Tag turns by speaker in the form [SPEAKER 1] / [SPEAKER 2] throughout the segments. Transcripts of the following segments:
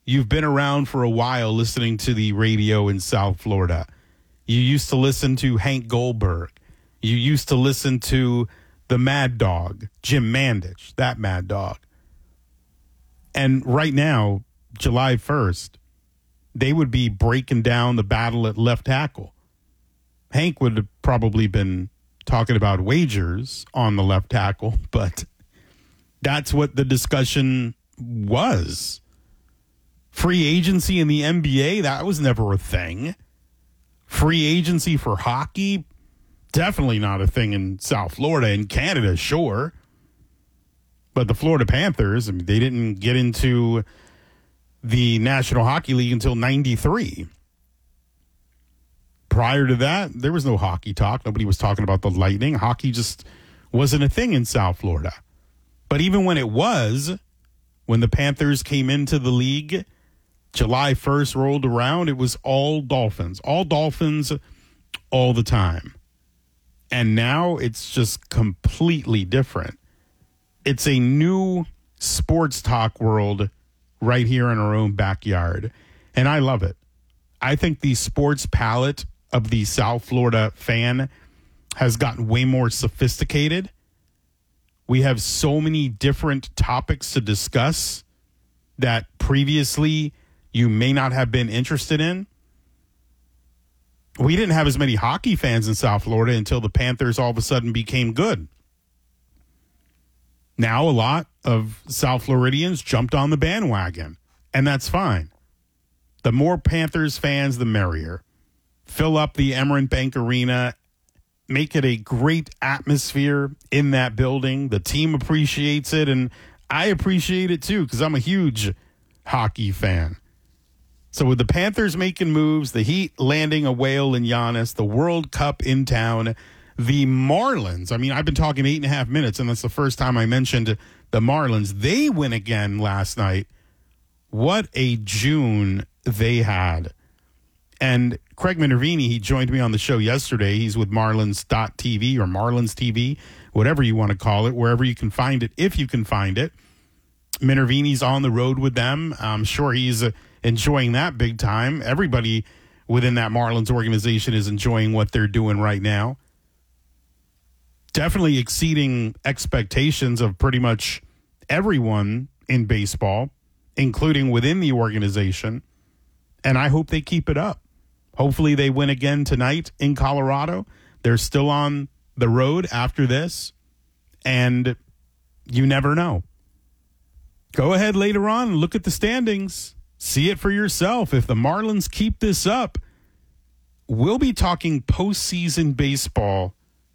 [SPEAKER 1] you've been around for a while listening to the radio in South Florida. You used to listen to Hank Goldberg. You used to listen to the Mad Dog, Jim Mandich, that Mad Dog. And right now, July 1st, they would be breaking down the battle at left tackle. Hank would have probably been talking about wagers on the left tackle, but that's what the discussion was. Free agency in the NBA, that was never a thing. Free agency for hockey, definitely not a thing in South Florida. In Canada, sure. But the Florida Panthers, I mean, they didn't get into the National Hockey League until 93. Prior to that, there was no hockey talk. Nobody was talking about the Lightning. Hockey just wasn't a thing in South Florida. But even when it was, when the Panthers came into the league, July 1st rolled around, it was all Dolphins. All Dolphins all the time. And now it's just completely different. It's a new sports talk world right here in our own backyard. And I love it. I think the sports palette of the South Florida fan has gotten way more sophisticated. We have so many different topics to discuss that previously you may not have been interested in. We didn't have as many hockey fans in South Florida until the Panthers all of a sudden became good. Now a lot of South Floridians jumped on the bandwagon, and that's fine. The more Panthers fans, the merrier. Fill up the Emirates Bank Arena, make it a great atmosphere in that building. The team appreciates it, and I appreciate it too because I'm a huge hockey fan. So with the Panthers making moves, the Heat landing a whale in Giannis, the World Cup in town, the Marlins, I mean, I've been talking 8.5 minutes, and that's the first time I mentioned the Marlins. They win again last night. What a June they had. And Craig Minervini, he joined me on the show yesterday. He's with Marlins.tv or Marlins TV, whatever you want to call it, wherever you can find it, if you can find it. Minervini's on the road with them. I'm sure he's enjoying that big time. Everybody within that Marlins organization is enjoying what they're doing right now. Definitely exceeding expectations of pretty much everyone in baseball, including within the organization. And I hope they keep it up. Hopefully they win again tonight in Colorado. They're still on the road after this. And you never know. Go ahead later on and look at the standings. See it for yourself. If the Marlins keep this up, we'll be talking postseason baseball,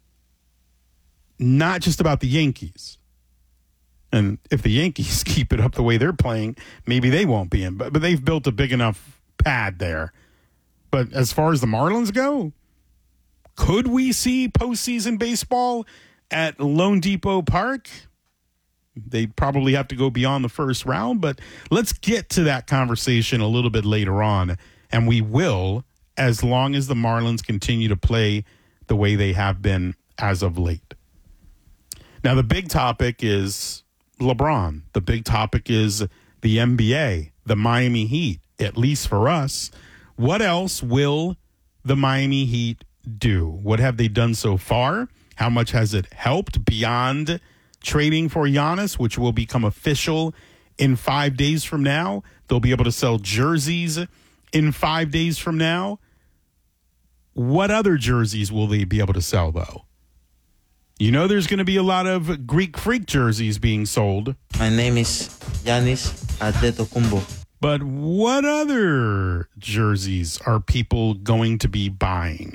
[SPEAKER 1] not just about the Yankees. And if the Yankees keep it up the way they're playing, maybe they won't be in. But they've built a big enough pad there. But as far as the Marlins go, could we see postseason baseball at Lone Depot Park? They probably have to go beyond the first round, but let's get to that conversation a little bit later on. And we will, as long as the Marlins continue to play the way they have been as of late. Now, the big topic is LeBron. The big topic is the NBA, the Miami Heat, at least for us. What else will the Miami Heat do? What have they done so far? How much has it helped beyond trading for Giannis, which will become official in 5 days from now? They'll be able to sell jerseys in 5 days from now. What other jerseys will they be able to sell, though? You know there's going to be a lot of Greek Freak jerseys being sold.
[SPEAKER 2] My name is Giannis Antetokounmpo.
[SPEAKER 1] But what other jerseys are people going to be buying?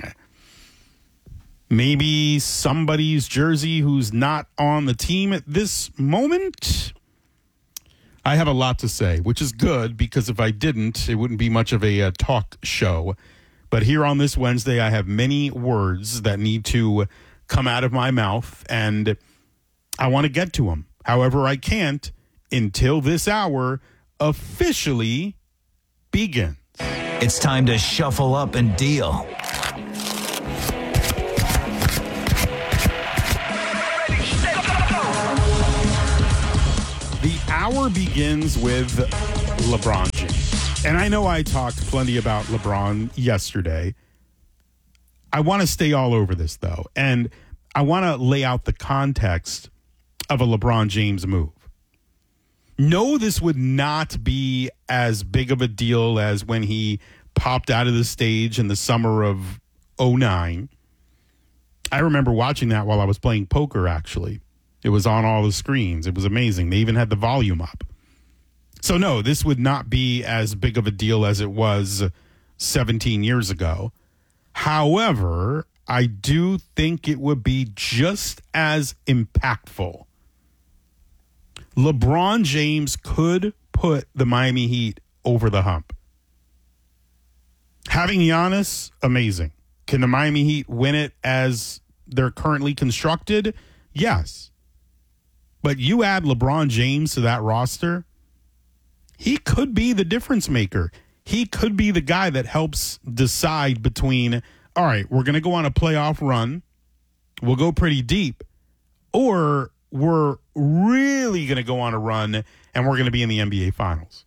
[SPEAKER 1] Maybe somebody's jersey who's not on the team at this moment? I have a lot to say, which is good because if I didn't, it wouldn't be much of a talk show. But here on this Wednesday, I have many words that need to come out of my mouth, and I want to get to them. However, I can't until this hour officially begins.
[SPEAKER 3] It's time to shuffle up and deal.
[SPEAKER 1] The hour begins with LeBron James. And I know I talked plenty about LeBron yesterday. I want to stay all over this, though. And I want to lay out the context of a LeBron James move. No, this would not be as big of a deal as when he popped out of the stage in the summer of 2009. I remember watching that while I was playing poker, actually. It was on all the screens. It was amazing. They even had the volume up. So, no, this would not be as big of a deal as it was 17 years ago. However, I do think it would be just as impactful. LeBron James could put the Miami Heat over the hump. Having Giannis, amazing. Can the Miami Heat win it as they're currently constructed? Yes. But you add LeBron James to that roster, he could be the difference maker. He could be the guy that helps decide between, all right, we're going to go on a playoff run. We'll go pretty deep. Or we're really going to go on a run and we're going to be in the NBA Finals.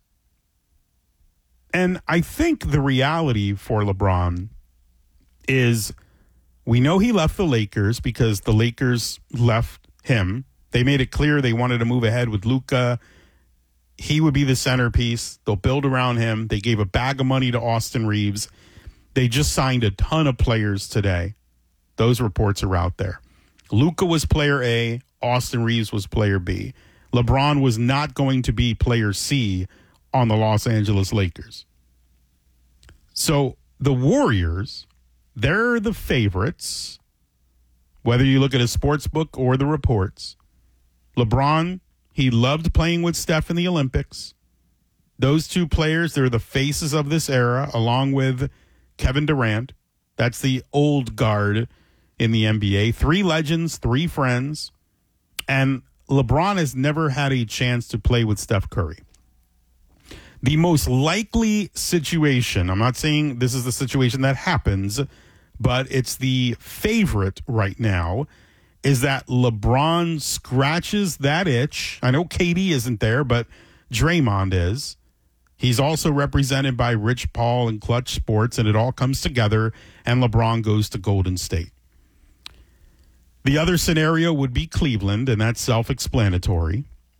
[SPEAKER 1] And I think the reality for LeBron is we know he left the Lakers because the Lakers left him. They made it clear they wanted to move ahead with Luka. He would be the centerpiece. They'll build around him. They gave a bag of money to Austin Reeves. They just signed a ton of players today. Those reports are out there. Luka was player A. Austin Reeves was player B. LeBron was not going to be player C on the Los Angeles Lakers. So the Warriors, they're the favorites, whether you look at a sports book or the reports. LeBron, he loved playing with Steph in the Olympics. Those two players, they're the faces of this era, along with Kevin Durant. That's the old guard in the NBA. 3 legends, 3 friends. And LeBron has never had a chance to play with Steph Curry. The most likely situation, I'm not saying this is the situation that happens, but it's the favorite right now, is that LeBron scratches that itch. I know KD isn't there, but Draymond is. He's also represented by Rich Paul and Clutch Sports, and it all comes together, and LeBron goes to Golden State. The other scenario would be Cleveland, and that's self-explanatory.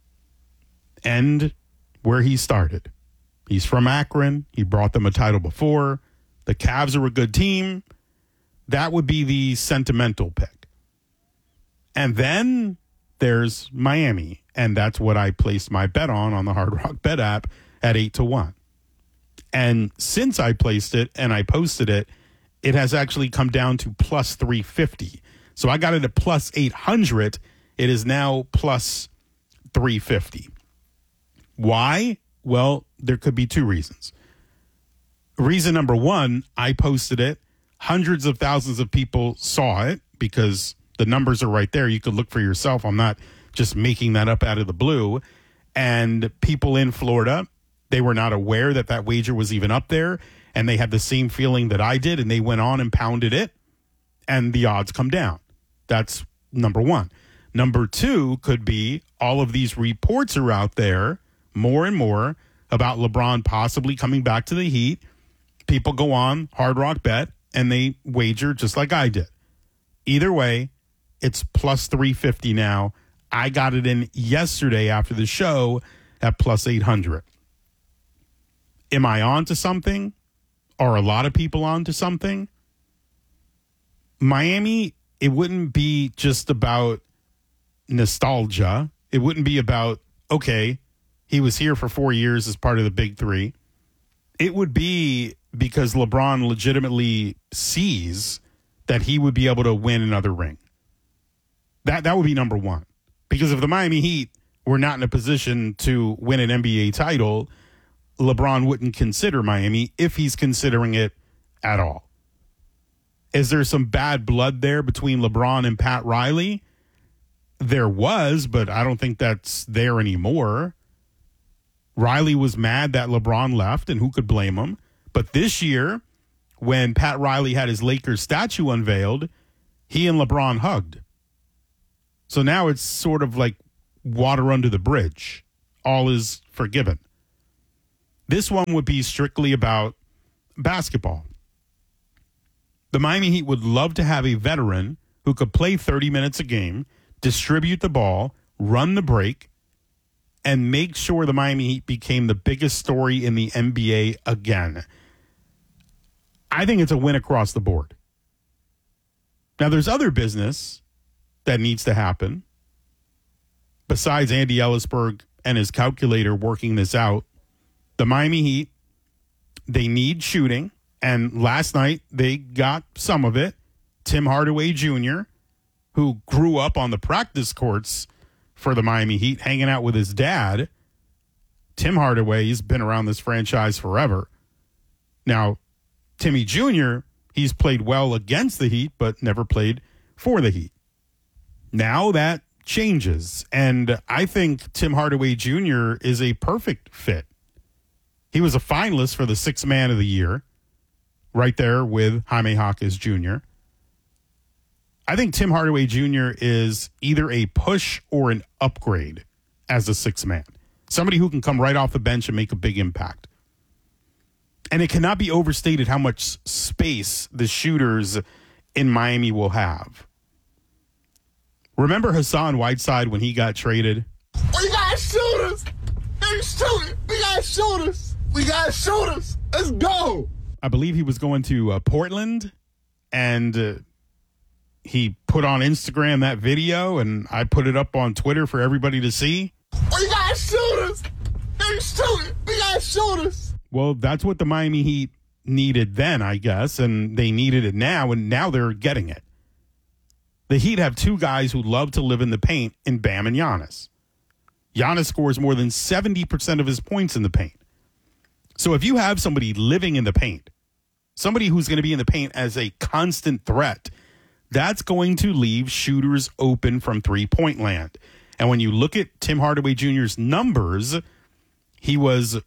[SPEAKER 1] And where he started. He's from Akron. He brought them a title before. The Cavs are a good team. That would be the sentimental pick. And then there's Miami, and that's what I placed my bet on the Hard Rock Bet app at 8-1. And since I placed it and I posted it, it has actually come down to plus 350. So I got it at plus 800. It is now plus 350. Why? Well, there could be 2 reasons. Reason number 1, I posted it. Hundreds of thousands of people saw it because the numbers are right there. You could look for yourself. I'm not just making that up out of the blue. And people in Florida, they were not aware that that wager was even up there. And they had the same feeling that I did. And they went on and pounded it. And the odds come down. That's number 1. Number 2 could be all of these reports are out there, more and more, about LeBron possibly coming back to the Heat. People go on Hard Rock Bet and they wager just like I did. Either way, it's plus 350 now. I got it in yesterday after the show at plus 800. Am I on to something? Are a lot of people on to something? Miami, it wouldn't be just about nostalgia. It wouldn't be about, okay, he was here for 4 years as part of the Big Three. It would be because LeBron legitimately sees that he would be able to win another ring. That would be number 1. Because if the Miami Heat were not in a position to win an NBA title, LeBron wouldn't consider Miami if he's considering it at all. Is there some bad blood there between LeBron and Pat Riley? There was, but I don't think that's there anymore. Riley was mad that LeBron left, and who could blame him? But this year, when Pat Riley had his Lakers statue unveiled, he and LeBron hugged. So now it's sort of like water under the bridge. All is forgiven. This one would be strictly about basketball. The Miami Heat would love to have a veteran who could play 30 minutes a game, distribute the ball, run the break, and make sure the Miami Heat became the biggest story in the NBA again. I think it's a win across the board. Now, there's other business that needs to happen. Besides Andy Ellisberg and his calculator working this out, the Miami Heat, they need shooting. And last night, they got some of it. Tim Hardaway Jr., who grew up on the practice courts for the Miami Heat, hanging out with his dad. Tim Hardaway, he's been around this franchise forever. Now, Timmy Jr., he's played well against the Heat, but never played for the Heat. Now that changes, and I think Tim Hardaway Jr. is a perfect fit. He was a finalist for the Sixth Man of the Year, right there with Jaime Jaquez Jr. I think Tim Hardaway Jr. is either a push or an upgrade as a sixth man. Somebody who can come right off the bench and make a big impact. And it cannot be overstated how much space the shooters in Miami will have. Remember Hassan Whiteside when he got traded?
[SPEAKER 4] We got shooters! Hey, shoot it! We got shooters! We got shooters! Let's go!
[SPEAKER 1] I believe he was going to Portland, and he put on Instagram that video, and I put it up on Twitter for everybody to see.
[SPEAKER 4] We got shooters! Hey, shoot it! We got shooters!
[SPEAKER 1] Well, that's what the Miami Heat needed then, I guess, and they needed it now, and now they're getting it. The Heat have two guys who love to live in the paint in Bam and Giannis. Giannis scores more than 70% of his points in the paint. So if you have somebody living in the paint, somebody who's going to be in the paint as a constant threat, that's going to leave shooters open from three-point land. And when you look at Tim Hardaway Jr.'s numbers, he was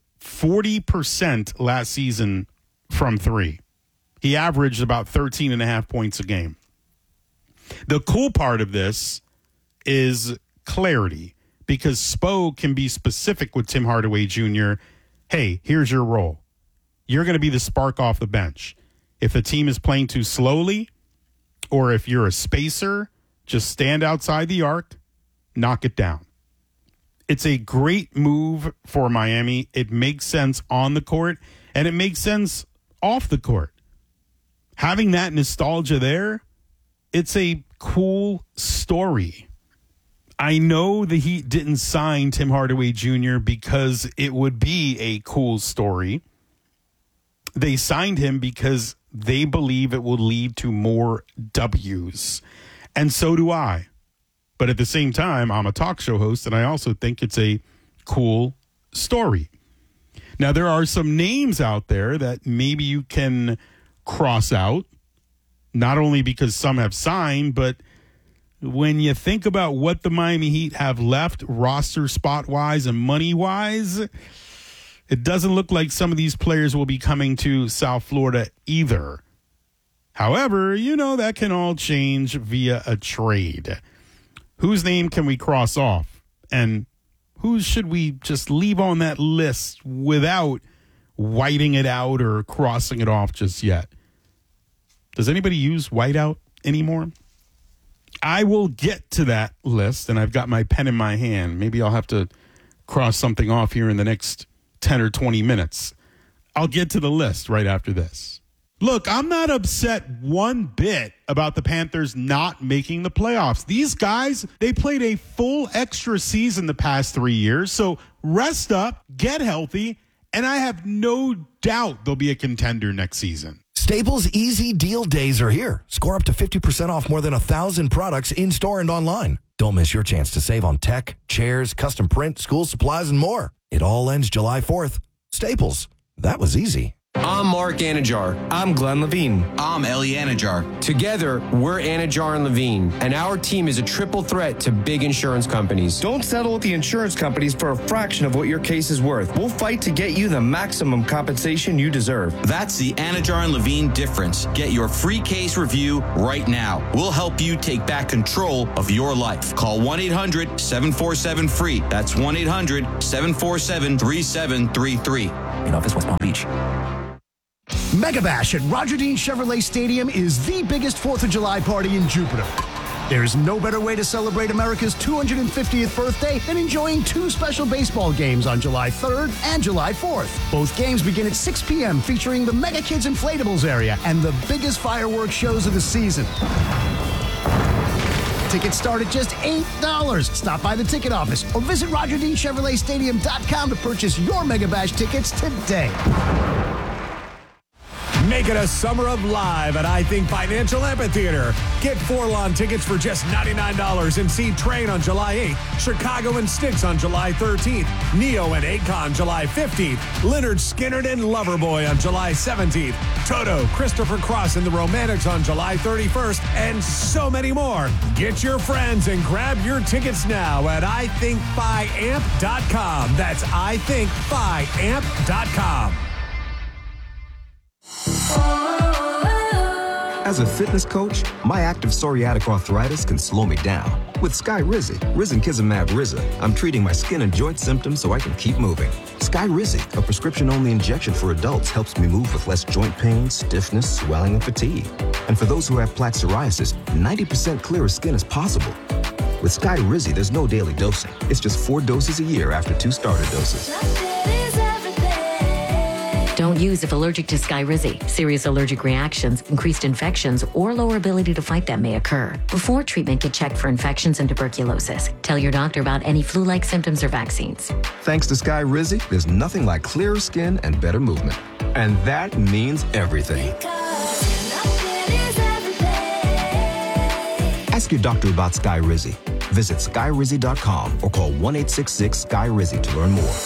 [SPEAKER 1] 40% last season from three. He averaged about 13.5 points a game. The cool part of this is clarity, because Spo can be specific with Tim Hardaway Jr. Hey, here's your role. You're going to be the spark off the bench. If the team is playing too slowly, or if you're a spacer, just stand outside the arc, knock it down. It's a great move for Miami. It makes sense on the court, and it makes sense off the court. Having that nostalgia there, it's a cool story. I know the Heat didn't sign Tim Hardaway Jr. because it would be a cool story. They signed him because they believe it will lead to more W's. And so do I. But at the same time, I'm a talk show host, and I also think it's a cool story. Now, there are some names out there that maybe you can cross out, not only because some have signed, but when you think about what the Miami Heat have left roster spot-wise and money-wise, it doesn't look like some of these players will be coming to South Florida either. However, you know, that can all change via a trade. Whose name can we cross off? And who should we just leave on that list without whiting it out or crossing it off just yet? Does anybody use whiteout anymore? I will get to that list, and I've got my pen in my hand. Maybe I'll have to cross something off here in the next 10 or 20 minutes. I'll get to the list right after this. Look, I'm not upset one bit about the Panthers not making the playoffs. These guys, they played a full extra season the past 3 years, so rest up, get healthy, and I have no doubt they'll be a contender next season.
[SPEAKER 5] Staples Easy Deal Days are here. Score up to 50% off more than 1,000 products in-store and online. Don't miss your chance to save on tech, chairs, custom print, school supplies, and more. It all ends July 4th. Staples. That was easy.
[SPEAKER 6] I'm Mark Anajar. I'm Glenn Levine.
[SPEAKER 3] I'm Ellie Anajar.
[SPEAKER 6] Together, we're Anajar and Levine, and our team is a triple threat to big insurance companies.
[SPEAKER 7] Don't settle with the insurance companies for a fraction of what your case is worth. We'll fight to get you the maximum compensation you deserve.
[SPEAKER 3] That's the Anajar and Levine difference. Get your free case review right now. We'll help you take back control of your life. Call 1-800-747-FREE. That's 1-800-747-3733.
[SPEAKER 8] In office, West Palm Beach.
[SPEAKER 9] Mega Bash at Roger Dean Chevrolet Stadium is the biggest 4th of July party in Jupiter. There's no better way to celebrate America's 250th birthday than enjoying 2 special baseball games on July 3rd and July 4th. Both games begin at 6 p.m. featuring the Mega Kids Inflatables area and the biggest fireworks shows of the season. Tickets start at just $8. Stop by the ticket office or visit RogerDeanChevroletStadium.com to purchase your Mega Bash tickets today.
[SPEAKER 10] Make it a summer of live at I Think Financial Amphitheater. Get 4 lawn tickets for just $99 and see Train on July 8th, Chicago and Styx on July 13th, Neo and Akon July 15th, Lynyrd Skynyrd and Loverboy on July 17th, Toto, Christopher Cross and the Romantics on July 31st, and so many more. Get your friends and grab your tickets now at ithinkfiamp.com. That's ithinkfiamp.com.
[SPEAKER 11] As a fitness coach, my active psoriatic arthritis can slow me down. With Skyrizi, Risankizumab Riza, I'm treating my skin and joint symptoms so I can keep moving. Skyrizi, a prescription-only injection for adults, helps me move with less joint pain, stiffness, swelling, and fatigue. And for those who have plaque psoriasis, 90% clearer skin is possible. With Skyrizi, there's no daily dosing. It's just 4 doses a year after 2 starter doses.
[SPEAKER 12] Don't use if allergic to Skyrizi. Serious allergic reactions, increased infections, or lower ability to fight them may occur. Before treatment, get checked for infections and tuberculosis. Tell your doctor about any flu-like symptoms or vaccines.
[SPEAKER 11] Thanks to Skyrizi, there's nothing like clearer skin and better movement. And that means everything. Ask your doctor about Skyrizi. Visit Skyrizi.com or call 1-866-SKY-RIZI to learn more.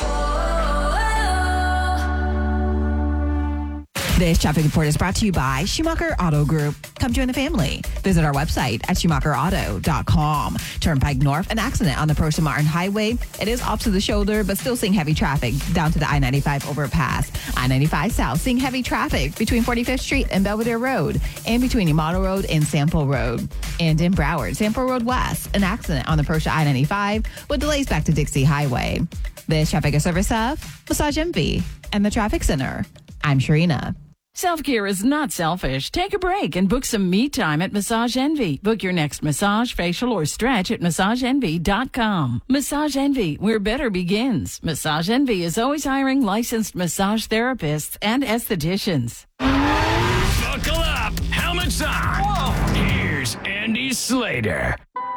[SPEAKER 13] This traffic report is brought to you by Schumacher Auto Group. Come join the family. Visit our website at SchumacherAuto.com. Turnpike North, an accident on the Percy Martin Highway. It is off to the shoulder, but still seeing heavy traffic down to the I-95 overpass. I-95 South, seeing heavy traffic between 45th Street and Belvedere Road, and between Yamato Road and Sample Road. And in Broward, Sample Road West, an accident on the Percy I-95 with delays back to Dixie Highway. This traffic is service of Massage Envy and the Traffic Center. I'm Sharina.
[SPEAKER 14] Self-care is not selfish. Take a break and book some me time at Massage Envy. Book your next massage, facial, or stretch at MassageEnvy.com. Massage Envy, where better begins. Massage Envy is always hiring licensed massage therapists and estheticians.
[SPEAKER 15] Buckle up. Helmets on. Whoa. Here's Andy Slater.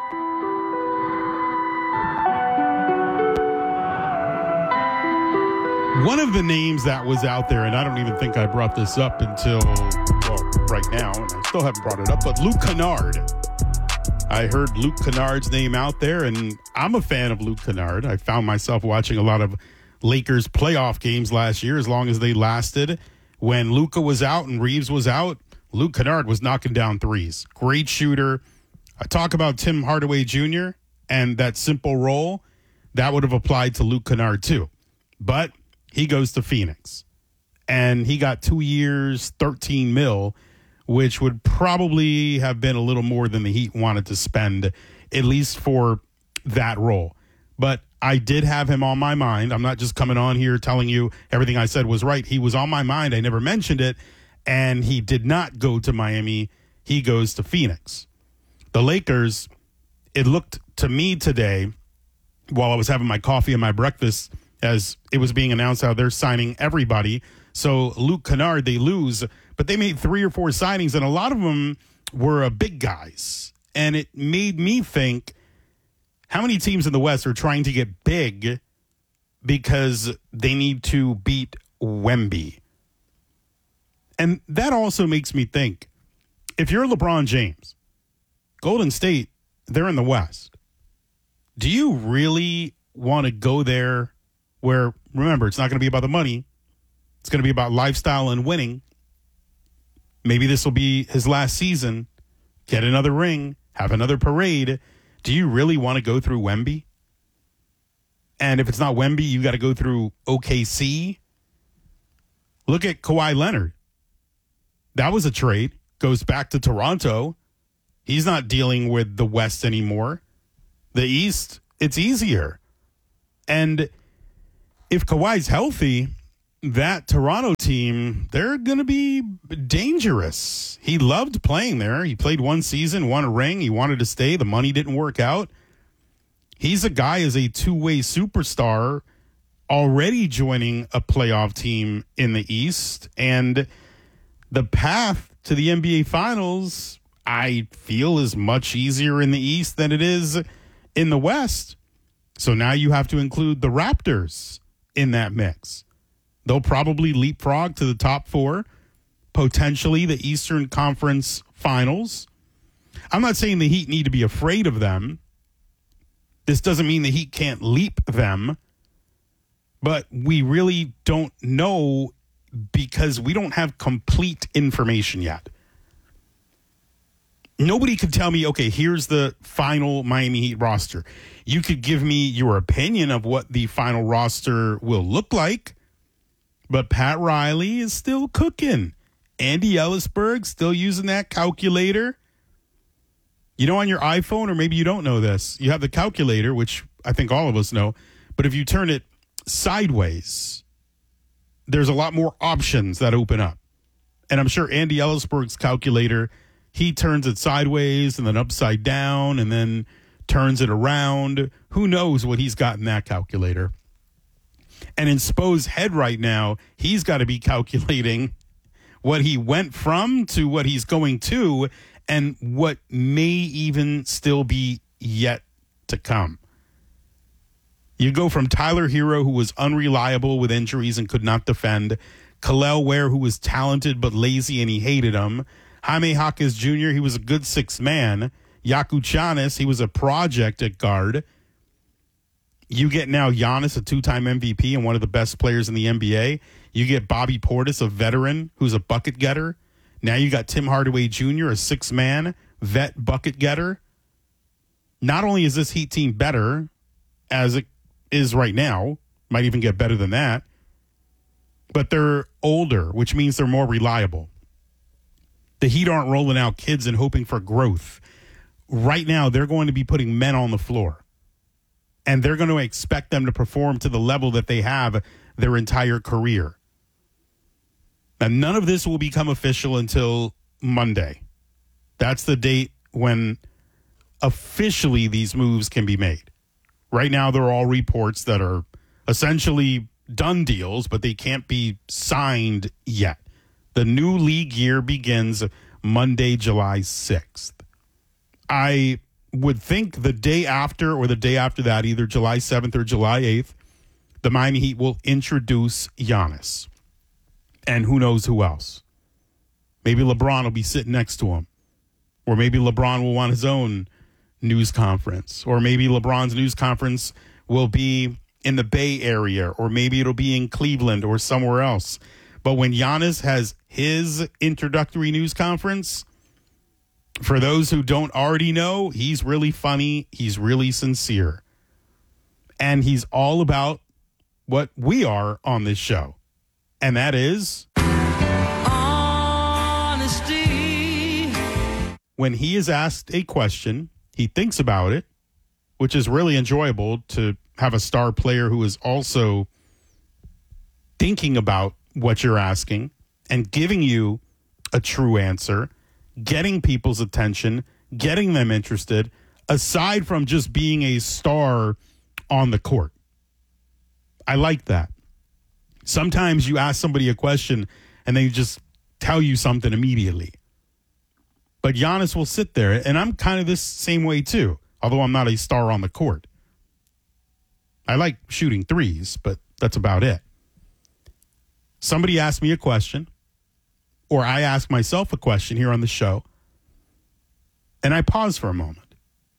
[SPEAKER 1] One of the names that was out there, and I don't even think I brought this up until, right now, and I still haven't brought it up, but Luke Kennard. I heard Luke Kennard's name out there, and I'm a fan of Luke Kennard. I found myself watching a lot of Lakers playoff games last year, as long as they lasted. When Luka was out and Reeves was out, Luke Kennard was knocking down threes. Great shooter. I talk about Tim Hardaway Jr. and that simple role. That would have applied to Luke Kennard too. But he goes to Phoenix, and he got 2 years, $13 million, which would probably have been a little more than the Heat wanted to spend, at least for that role. But I did have him on my mind. I'm not just coming on here telling you everything I said was right. He was on my mind. I never mentioned it, and he did not go to Miami. He goes to Phoenix. The Lakers, it looked to me today, while I was having my coffee and my breakfast, as it was being announced how they're signing everybody. So Luke Kennard, they lose, but they made 3 or 4 signings, and a lot of them were big guys. And it made me think, how many teams in the West are trying to get big because they need to beat Wemby? And that also makes me think, if you're LeBron James, Golden State, they're in the West. Do you really want to go there where, remember, it's not going to be about the money. It's going to be about lifestyle and winning. Maybe this will be his last season. Get another ring. Have another parade. Do you really want to go through Wemby? And if it's not Wemby, you got to go through OKC. Look at Kawhi Leonard. That was a trade. Goes back to Toronto. He's not dealing with the West anymore. The East, it's easier. And if Kawhi's healthy, that Toronto team, they're going to be dangerous. He loved playing there. He played one season, won a ring. He wanted to stay. The money didn't work out. He's a guy as a two-way superstar already joining a playoff team in the East. And the path to the NBA Finals, I feel, is much easier in the East than it is in the West. So now you have to include the Raptors in that mix. They'll probably leapfrog to the top four, potentially the Eastern Conference Finals. I'm not saying the Heat need to be afraid of them. This doesn't mean the Heat can't leap them, but we really don't know because we don't have complete information yet. Nobody could tell me, okay, here's the final Miami Heat roster. You could give me your opinion of what the final roster will look like, but Pat Riley is still cooking. Andy Ellisberg still using that calculator. You know, on your iPhone, or maybe you don't know this, you have the calculator, which I think all of us know, but if you turn it sideways, there's a lot more options that open up. And I'm sure Andy Ellisberg's calculator, he turns it sideways and then upside down and then turns it around. Who knows what he's got in that calculator? And in Spo's head right now, he's got to be calculating what he went from to what he's going to and what may even still be yet to come. You go from Tyler Hero, who was unreliable with injuries and could not defend, Kel'el Ware, who was talented but lazy and he hated him, Jaime Jaquez Jr., he was a good sixth man, Yaku Chanis, he was a project at guard. You get now Giannis, a two-time MVP and one of the best players in the NBA. You get Bobby Portis, a veteran who's a bucket getter. Now you got Tim Hardaway Jr., a six-man vet bucket getter. Not only is this Heat team better, as it is right now, might even get better than that, but they're older, which means they're more reliable. The Heat aren't rolling out kids and hoping for growth. Right now, they're going to be putting men on the floor. And they're going to expect them to perform to the level that they have their entire career. And none of this will become official until Monday. That's the date when officially these moves can be made. Right now, they're all reports that are essentially done deals, but they can't be signed yet. The new league year begins Monday, July 6th. I would think the day after or the day after that, either July 7th or July 8th, the Miami Heat will introduce Giannis. And who knows who else. Maybe LeBron will be sitting next to him. Or maybe LeBron will want his own news conference. Or maybe LeBron's news conference will be in the Bay Area. Or maybe it'll be in Cleveland or somewhere else. But when Giannis has his introductory news conference, for those who don't already know, he's really funny. He's really sincere. And he's all about what we are on this show. And that is honesty. When he is asked a question, he thinks about it, which is really enjoyable to have a star player who is also thinking about what you're asking and giving you a true answer, getting people's attention, getting them interested, aside from just being a star on the court. I like that. Sometimes you ask somebody a question and they just tell you something immediately. But Giannis will sit there, and I'm kind of this same way too, although I'm not a star on the court. I like shooting threes, but that's about it. Somebody asked me a question, or I ask myself a question here on the show, and I pause for a moment.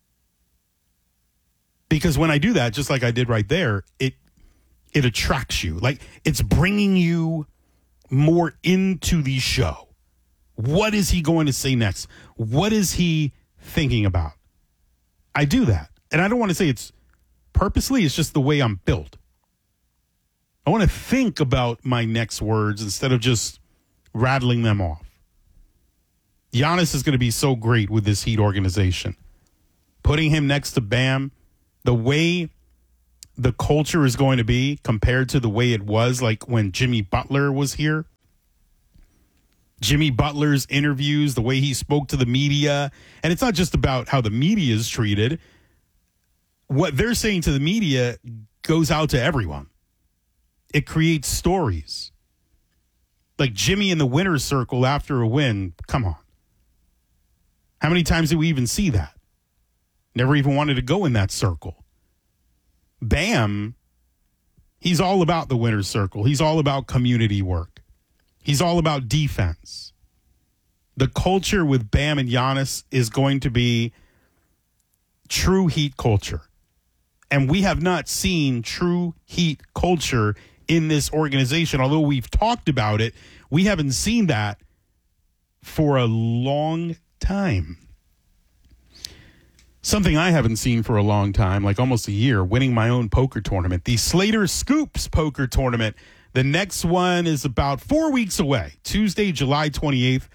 [SPEAKER 1] Because when I do that, just like I did right there, it attracts you. Like, it's bringing you more into the show. What is he going to say next? What is he thinking about? I do that. And I don't want to say it's purposely, it's just the way I'm built. I want to think about my next words instead of just rattling them off. Giannis is going to be so great with this Heat organization. Putting him next to Bam, the way the culture is going to be compared to the way it was like when Jimmy Butler was here. Jimmy Butler's interviews, the way he spoke to the media. And it's not just about how the media is treated. What they're saying to the media goes out to everyone. It creates stories. Like Jimmy in the winner's circle after a win. Come on. How many times did we even see that? Never even wanted to go in that circle. Bam, he's all about the winner's circle. He's all about community work. He's all about defense. The culture with Bam and Giannis is going to be true Heat culture. And we have not seen true Heat culture in this organization. Although we've talked about it, we haven't seen that for a long time. Something I haven't seen for a long time, like almost a year, winning my own poker tournament, the Slater Scoops Poker Tournament. The next one is about 4 weeks away, Tuesday, July 28th,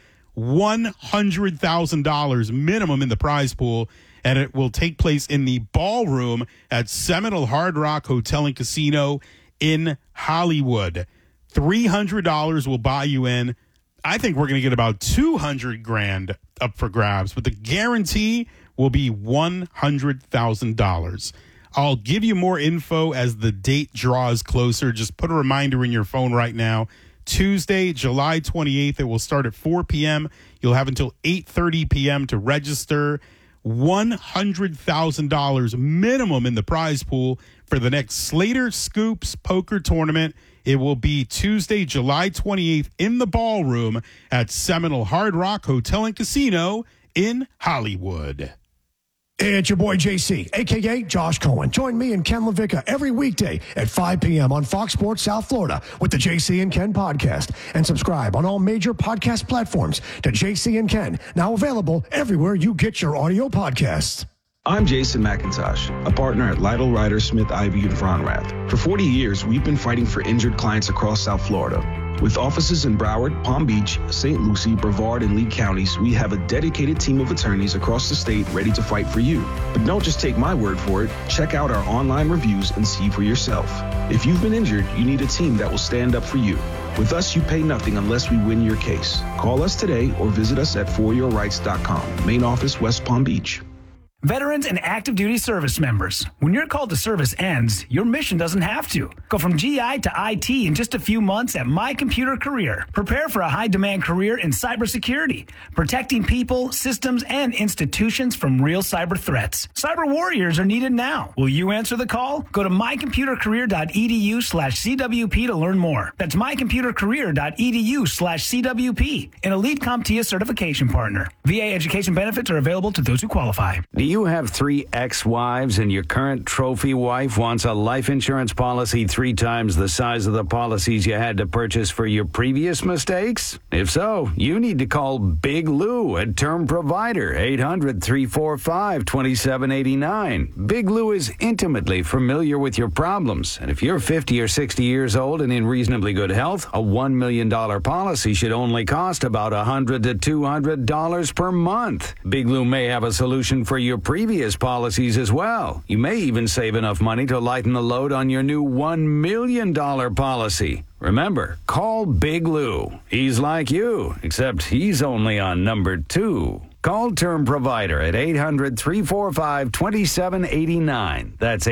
[SPEAKER 1] $100,000 minimum in the prize pool, and it will take place in the ballroom at Seminole Hard Rock Hotel and Casino in Hollywood. $300 will buy you in. I think we're going to get about $200,000 up for grabs, but the guarantee will be $100,000. I'll give you more info as the date draws closer. Just put a reminder in your phone right now. Tuesday, July 28th. It will start at 4 p.m. You'll have until 8:30 p.m. to register. $100,000 minimum in the prize pool for the next Slater Scoops Poker Tournament. It will be Tuesday, July 28th in the ballroom at Seminole Hard Rock Hotel and Casino in Hollywood.
[SPEAKER 9] It's your boy JC, a.k.a. Josh Cohen. Join me and Ken LaVicka every weekday at 5 p.m. on Fox Sports South Florida with the JC and Ken podcast. And subscribe on all major podcast platforms to JC and Ken, now available everywhere you get your audio podcasts.
[SPEAKER 8] I'm Jason McIntosh, a partner at Lytle Ryder Smith Ivey and Fronrath. For 40 years, we've been fighting for injured clients across South Florida. With offices in Broward, Palm Beach, St. Lucie, Brevard, and Lee counties, we have a dedicated team of attorneys across the state ready to fight for you. But don't just take my word for it. Check out our online reviews and see for yourself. If you've been injured, you need a team that will stand up for you. With us, you pay nothing unless we win your case. Call us today or visit us at foryourrights.com. Main office, West Palm Beach.
[SPEAKER 16] Veterans and active duty service members, when your call to service ends, your mission doesn't have to. Go from GI to IT in just a few months at My Computer Career. Prepare for a high-demand career in cybersecurity, protecting people, systems, and institutions from real cyber threats. Cyber warriors are needed now. Will you answer the call? Go to mycomputercareer.edu/CWP to learn more. That's mycomputercareer.edu/CWP, an Elite CompTIA certification partner. VA education benefits are available to those who qualify.
[SPEAKER 17] Do you have 3 ex-wives and your current trophy wife wants a life insurance policy 3 times the size of the policies you had to purchase for your previous mistakes? If so, you need to call Big Lou at Term Provider, 800-345-2789. Big Lou is intimately familiar with your problems, and if you're 50 or 60 years old and in reasonably good health, a $1 million policy should only cost about $100 to $200 per month. Big Lou may have a solution for your previous policies as well. You may even save enough money to lighten the load on your new $1 million policy. Remember, call Big Lou. He's like you, except he's only on number 2. Call Term Provider at 800-345-2789. That's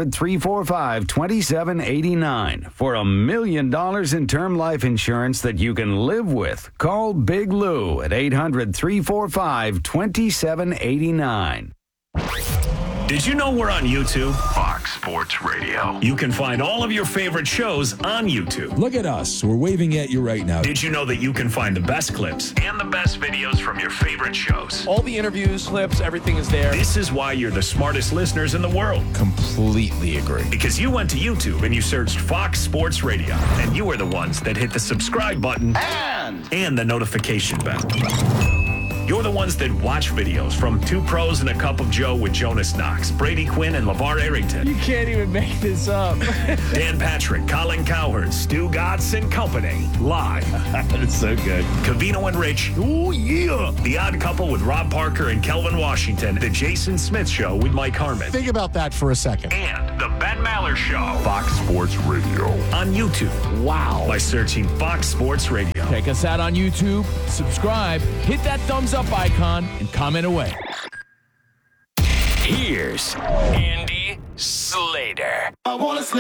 [SPEAKER 17] 800-345-2789 for $1 million in term life insurance that you can live with. Call Big Lou at 800-345-2789.
[SPEAKER 15] Did you know we're on YouTube? Fox Sports Radio. You can find all of your favorite shows on YouTube.
[SPEAKER 18] Look at us. We're waving at you right now.
[SPEAKER 15] Did you know that you can find the best clips and the best videos from your favorite shows?
[SPEAKER 19] All the interviews, clips, everything is there.
[SPEAKER 15] This is why you're the smartest listeners in the world.
[SPEAKER 18] Completely agree.
[SPEAKER 15] Because you went to YouTube and you searched Fox Sports Radio, and you were the ones that hit the subscribe button and the notification bell. You're the ones that watch videos from Two Pros and a Cup of Joe with Jonas Knox, Brady Quinn, and LeVar Arrington.
[SPEAKER 19] You can't even make this up.
[SPEAKER 15] Dan Patrick, Colin Cowherd, Stu Gatz and Company. Live.
[SPEAKER 19] It's so good.
[SPEAKER 15] Covino and Rich. Oh, yeah. The Odd Couple with Rob Parker and Kelvin Washington. The Jason Smith Show with Mike Harmon.
[SPEAKER 20] Think about that for a second.
[SPEAKER 15] And The Ben Maller Show. Fox Sports Radio. On YouTube.
[SPEAKER 19] Wow.
[SPEAKER 15] By searching Fox Sports Radio.
[SPEAKER 19] Check us out on YouTube. Subscribe. Hit that thumbs up icon and comment away.
[SPEAKER 15] Here's Andy Slater.
[SPEAKER 4] I wanna